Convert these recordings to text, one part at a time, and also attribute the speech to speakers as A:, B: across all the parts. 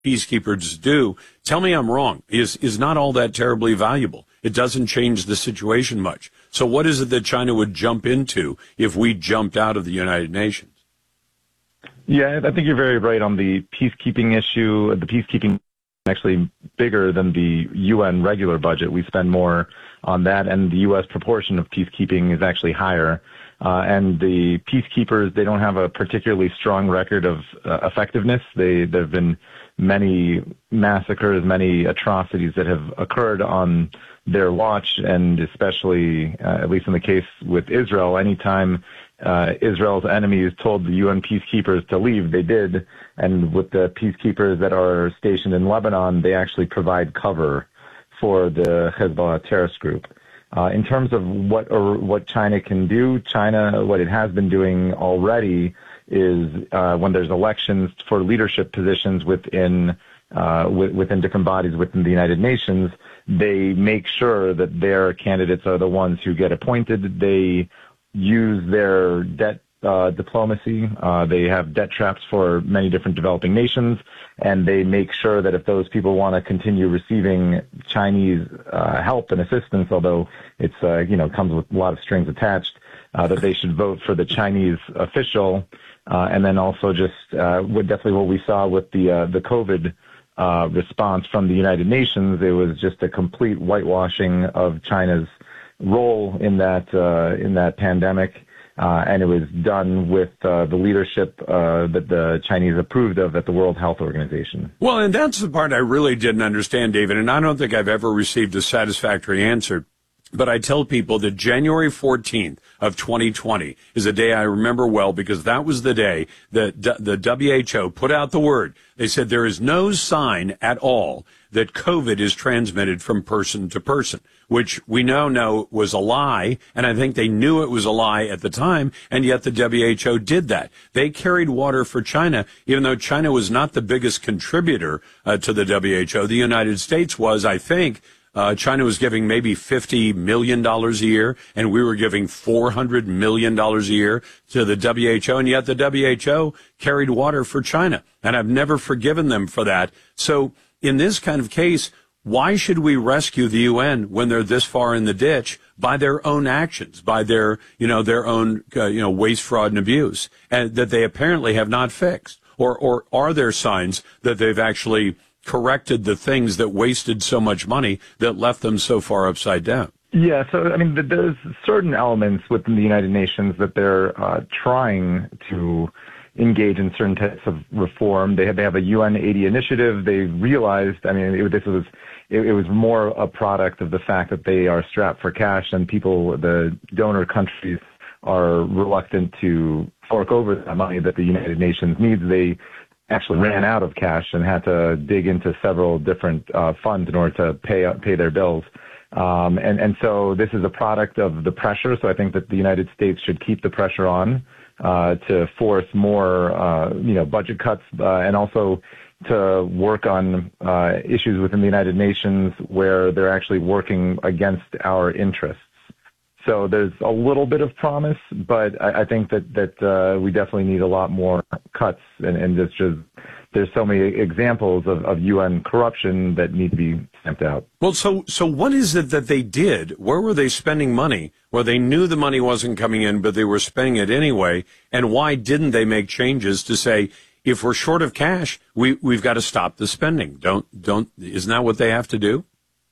A: peacekeepers do. Tell me I'm wrong. Is not all that terribly valuable. It doesn't change the situation much. So what is it that China would jump into if we jumped out of the United Nations?
B: Yeah, I think you're very right on the peacekeeping issue. The peacekeeping is actually bigger than the UN regular budget. We spend more on that, and the U.S. proportion of peacekeeping is actually higher. And the peacekeepers, they don't have a particularly strong record of effectiveness. There have been many massacres, many atrocities that have occurred on their watch, and especially, at least in the case with Israel, anytime Israel's enemies told the UN peacekeepers to leave, they did. And with the peacekeepers that are stationed in Lebanon, they actually provide cover for the Hezbollah terrorist group. In terms of what China can do, China, what it has been doing already is when there's elections for leadership positions within different bodies within the United Nations, they make sure that their candidates are the ones who get appointed. They use their debt diplomacy. They have debt traps for many different developing nations, and they make sure that if those people want to continue receiving Chinese help and assistance, although it's comes with a lot of strings attached, that they should vote for the Chinese official. And then also just definitely what we saw with the COVID response from the United Nations, it was just a complete whitewashing of China's role in that pandemic. And it was done with the leadership that the Chinese approved of at the World Health Organization.
A: Well, and that's the part I really didn't understand, David, and I don't think I've ever received a satisfactory answer. But I tell people that January 14th of 2020 is a day I remember well because that was the day that the WHO put out the word. They said there is no sign at all that COVID is transmitted from person to person, which we now know was a lie, and I think they knew it was a lie at the time, and yet the WHO did that. They carried water for China, even though China was not the biggest contributor to the WHO. The United States was, I think. China was giving maybe $50 million a year, and we were giving $400 million a year to the WHO, and yet the WHO carried water for China, and I've never forgiven them for that. So in this kind of case, why should we rescue the UN when they're this far in the ditch by their own actions, by their own waste, fraud, and abuse, and that they apparently have not fixed? Or are there signs that they've actually corrected the things that wasted so much money that left them so far upside down?
B: Yeah, so, I mean, there's certain elements within the United Nations that they're trying to engage in certain types of reform. They have a UN 80 initiative. They realized, I mean, it was more a product of the fact that they are strapped for cash and the donor countries are reluctant to fork over that money that the United Nations needs. They actually ran out of cash and had to dig into several different funds in order to pay their bills. And so this is a product of the pressure. So I think that the United States should keep the pressure on to force more, budget cuts and also to work on issues within the United Nations where they're actually working against our interests. So there's a little bit of promise, but I think that we definitely need a lot more cuts, and there's so many examples of UN corruption that need to be stamped out.
A: Well, so what is it that they did? Where were they spending money? Well, they knew the money wasn't coming in, but they were spending it anyway. And why didn't they make changes to say, if we're short of cash, we've got to stop the spending? Isn't that what they have to do?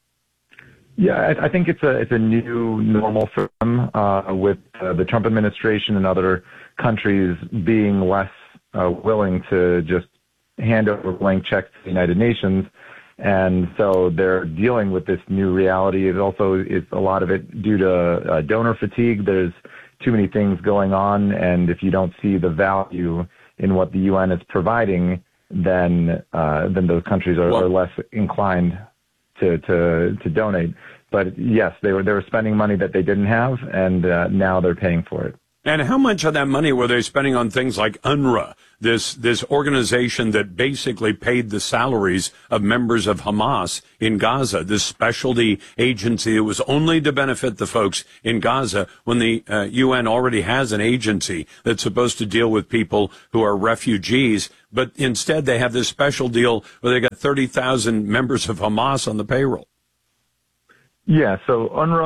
B: Yeah, I think it's a new normal for them with the Trump administration and other countries being less willing to just hand over blank checks to the United Nations. And so they're dealing with this new reality. It also is a lot of it due to donor fatigue. There's too many things going on, and if you don't see the value in what the UN is providing, then those countries are less inclined to donate. But yes, they were spending money that they didn't have, and now they're paying for it.
A: And how much of that money were they spending on things like UNRWA, this organization that basically paid the salaries of members of Hamas in Gaza, this specialty agency that was only to benefit the folks in Gaza when the UN already has an agency that's supposed to deal with people who are refugees. But instead, they have this special deal where they got 30,000 members of Hamas on the payroll.
B: Yeah, so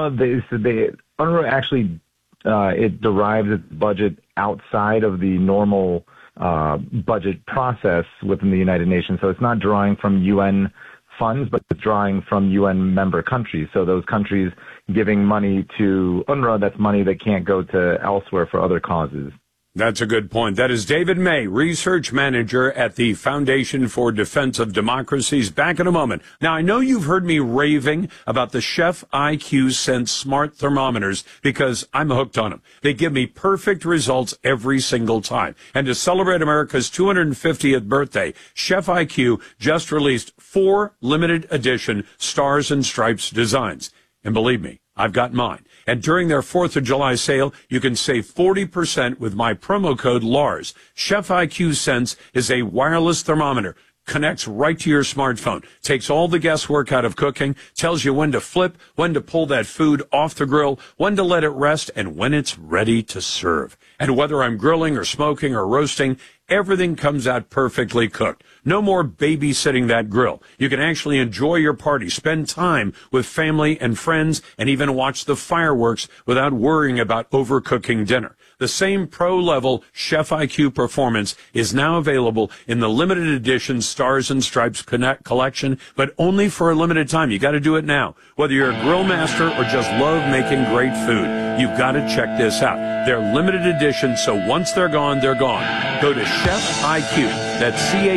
B: UNRWA actually it derives its budget outside of the normal budget process within the United Nations. So it's not drawing from UN funds, but it's drawing from UN member countries. So those countries giving money to UNRWA, that's money that can't go to elsewhere for other causes.
A: That's a good point. That is David May, research manager at the Foundation for Defense of Democracies. Back in a moment. Now, I know you've heard me raving about the Chef IQ Sense smart thermometers because I'm hooked on them. They give me perfect results every single time. And to celebrate America's 250th birthday, Chef IQ just released 4 limited edition Stars and Stripes designs. And believe me, I've got mine. And during their 4th of July sale, you can save 40% with my promo code LARS. Chef IQ Sense is a wireless thermometer. Connects right to your smartphone, takes all the guesswork out of cooking, tells you when to flip, when to pull that food off the grill, when to let it rest, and when it's ready to serve. And whether I'm grilling or smoking or roasting, everything comes out perfectly cooked. No more babysitting that grill. You can actually enjoy your party, spend time with family and friends, and even watch the fireworks without worrying about overcooking dinner. The same pro-level Chef IQ performance is now available in the limited edition Stars and Stripes collection, but only for a limited time. You got to do it now. Whether you're a grill master or just love making great food, you've got to check this out. They're limited edition, so once they're gone, they're gone. Go to Chef IQ, that's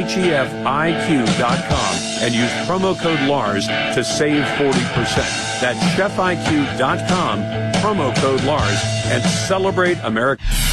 A: CHEFIQ.com, and use promo code LARS to save 40%. That's ChefIQ.com, promo code LARS, and celebrate America.